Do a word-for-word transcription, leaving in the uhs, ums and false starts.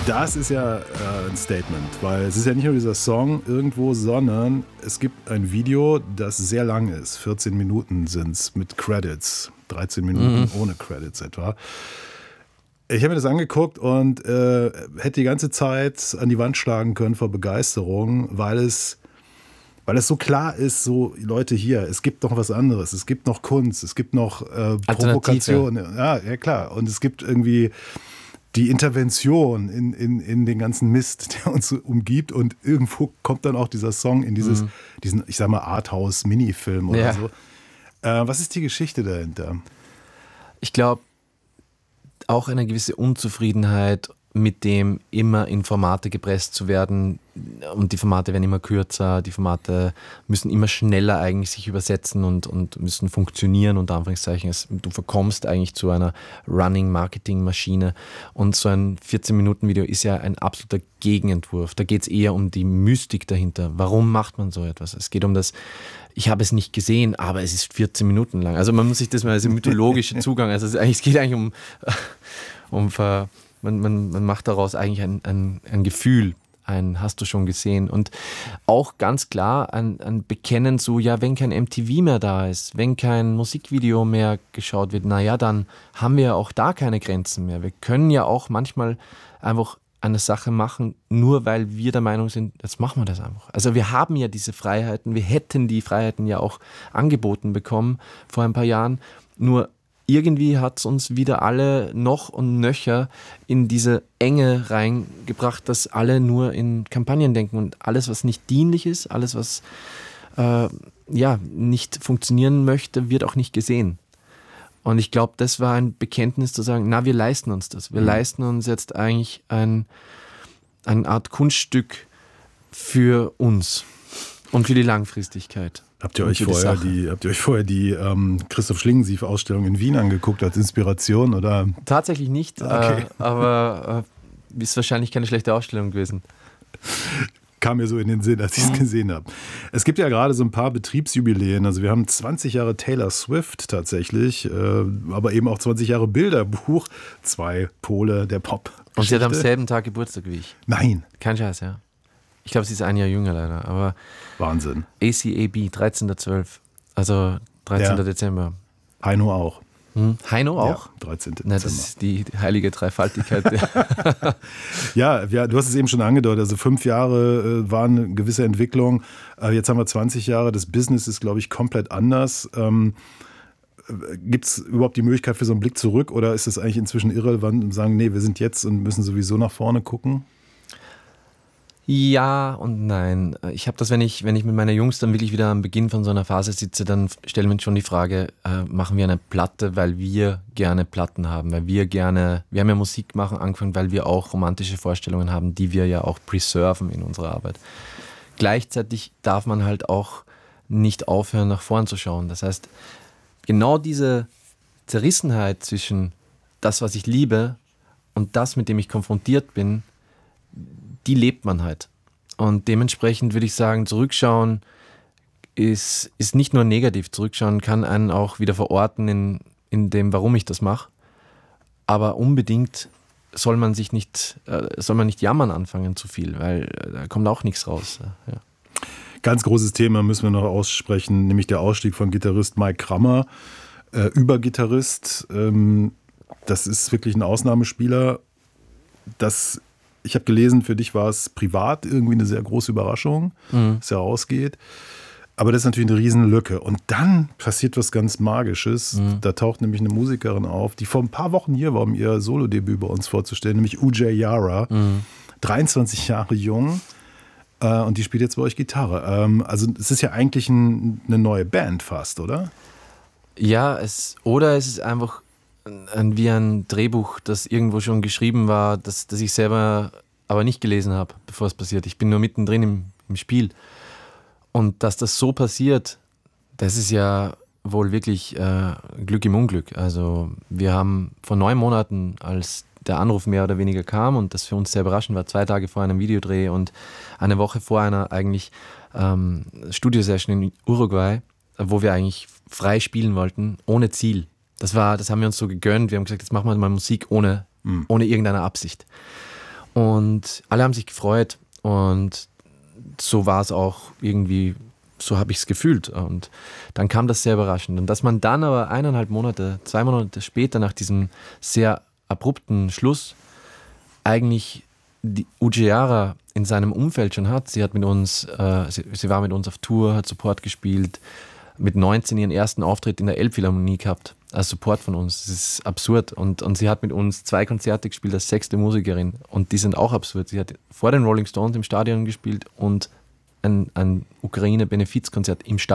Das ist ja äh, ein Statement, weil es ist ja nicht nur dieser Song irgendwo, sondern es gibt ein Video, das sehr lang ist. vierzehn Minuten sind es mit Credits, dreizehn Minuten mhm. ohne Credits etwa. Ich habe mir das angeguckt und äh, hätte die ganze Zeit an die Wand schlagen können vor Begeisterung, weil es, weil es so klar ist, so Leute hier, es gibt noch was anderes, es gibt noch Kunst, es gibt noch äh, Provokation. Ja, ja klar. Und es gibt irgendwie die Intervention in, in, in den ganzen Mist, der uns so umgibt, und irgendwo kommt dann auch dieser Song in dieses, mhm. diesen, ich sag mal, Arthouse-Minifilm oder ja. so. Äh, was ist die Geschichte dahinter? Ich glaube, auch eine gewisse Unzufriedenheit mit dem, immer in Formate gepresst zu werden, und die Formate werden immer kürzer, die Formate müssen immer schneller eigentlich sich übersetzen und, und müssen funktionieren, unter Anführungszeichen. Es, du verkommst eigentlich zu einer Running-Marketing-Maschine, und so ein vierzehn-Minuten-Video ist ja ein absoluter Gegenentwurf. Da geht es eher um die Mystik dahinter. Warum macht man so etwas? Es geht um das, ich habe es nicht gesehen, aber es ist vierzehn Minuten lang. Also man muss sich das mal als mythologische Zugang, also es, es geht eigentlich um, um Ver, Man, man, man macht daraus eigentlich ein, ein, ein Gefühl, ein hast du schon gesehen. Und auch ganz klar ein, ein Bekennen so, ja, wenn kein M T V mehr da ist, wenn kein Musikvideo mehr geschaut wird, naja, dann haben wir ja auch da keine Grenzen mehr. Wir können ja auch manchmal einfach eine Sache machen, nur weil wir der Meinung sind, jetzt machen wir das einfach. Also wir haben ja diese Freiheiten, wir hätten die Freiheiten ja auch angeboten bekommen vor ein paar Jahren, nur irgendwie hat es uns wieder alle noch und nöcher in diese Enge reingebracht, dass alle nur in Kampagnen denken, und alles, was nicht dienlich ist, alles, was äh, ja, nicht funktionieren möchte, wird auch nicht gesehen. Und ich glaube, das war ein Bekenntnis zu sagen, na, wir leisten uns das. Wir mhm. leisten uns jetzt eigentlich ein, eine Art Kunststück für uns und für die Langfristigkeit. Habt ihr euch vorher die, habt ihr euch vorher die ähm, Christoph Schlingensief-Ausstellung in Wien angeguckt als Inspiration, oder? Tatsächlich nicht, okay. äh, aber äh, ist wahrscheinlich keine schlechte Ausstellung gewesen. Kam mir so in den Sinn, als ich es mhm. gesehen habe. Es gibt ja gerade so ein paar Betriebsjubiläen. Also wir haben zwanzig Jahre Taylor Swift tatsächlich, äh, aber eben auch zwanzig Jahre Bilderbuch. Zwei Pole der Pop. Und sie hat am selben Tag Geburtstag wie ich. Nein. Kein Scheiß, ja. Ich glaube, sie ist ein Jahr jünger leider, aber Wahnsinn. A C A B, dreizehnter zwölfter Also dreizehnter Ja. Dezember. Heino auch. Hm? Heino auch? Ja, dreizehnter Na, Dezember. das ist die heilige Dreifaltigkeit. ja, ja, du hast es eben schon angedeutet. Also fünf Jahre äh, waren eine gewisse Entwicklung. Äh, jetzt haben wir zwanzig Jahre. Das Business ist, glaube ich, komplett anders. Ähm, Gibt es überhaupt die Möglichkeit für so einen Blick zurück, oder ist es eigentlich inzwischen irrelevant und sagen, nee, wir sind jetzt und müssen sowieso nach vorne gucken? Ja und nein. Ich habe das, wenn ich, wenn ich mit meiner Jungs dann wirklich wieder am Beginn von so einer Phase sitze, dann stellen wir uns schon die Frage, äh, machen wir eine Platte, weil wir gerne Platten haben, weil wir gerne, wir haben ja Musik machen angefangen, weil wir auch romantische Vorstellungen haben, die wir ja auch preserven in unserer Arbeit. Gleichzeitig darf man halt auch nicht aufhören, nach vorn zu schauen. Das heißt, genau diese Zerrissenheit zwischen das, was ich liebe, und das, mit dem ich konfrontiert bin, die lebt man halt. Und dementsprechend würde ich sagen, zurückschauen ist, ist nicht nur negativ. Zurückschauen kann einen auch wieder verorten in, in dem, warum ich das mache. Aber unbedingt soll man sich nicht, äh, soll man nicht jammern anfangen zu viel, weil äh, da kommt auch nichts raus. Ja. Ganz großes Thema müssen wir noch aussprechen, nämlich der Ausstieg von Gitarrist Mike Krammer, äh, Übergitarrist. Ähm, das ist wirklich ein Ausnahmespieler. Das Ich habe gelesen, für dich war es privat irgendwie eine sehr große Überraschung, mhm. dass er rausgeht. Aber das ist natürlich eine Riesenlücke. Und dann passiert was ganz Magisches. Mhm. Da taucht nämlich eine Musikerin auf, die vor ein paar Wochen hier war, um ihr Solodebüt bei uns vorzustellen, nämlich Ujay Yara, mhm. dreiundzwanzig Jahre jung. Äh, und die spielt jetzt bei euch Gitarre. Ähm, also es ist ja eigentlich ein, eine neue Band fast, oder? Ja, es, oder es ist einfach Ein, wie ein Drehbuch, das irgendwo schon geschrieben war, das, das ich selber aber nicht gelesen habe, bevor es passiert. Ich bin nur mittendrin im, im Spiel. Und dass das so passiert, das ist ja wohl wirklich äh, Glück im Unglück. Also wir haben vor neun Monaten, als der Anruf mehr oder weniger kam und das für uns sehr überraschend war, zwei Tage vor einem Videodreh und eine Woche vor einer eigentlich ähm, Studiosession in Uruguay, wo wir eigentlich frei spielen wollten, ohne Ziel. Das war, das haben wir uns so gegönnt. Wir haben gesagt, jetzt machen wir mal Musik ohne, mhm. ohne irgendeine Absicht. Und alle haben sich gefreut und so war es auch irgendwie, so habe ich es gefühlt. Und dann kam das sehr überraschend. Und dass man dann aber eineinhalb Monate, zwei Monate später nach diesem sehr abrupten Schluss eigentlich die Ujiara in seinem Umfeld schon hat. Sie hat mit uns, äh, sie, sie war mit uns auf Tour, hat Support gespielt, mit neunzehn ihren ersten Auftritt in der Elbphilharmonie gehabt, als Support von uns. Das ist absurd. Und, und sie hat mit uns zwei Konzerte gespielt als sechste Musikerin. Und die sind auch absurd. Sie hat vor den Rolling Stones im Stadion gespielt und ein, ein Ukraine-Benefizkonzert im Stadion.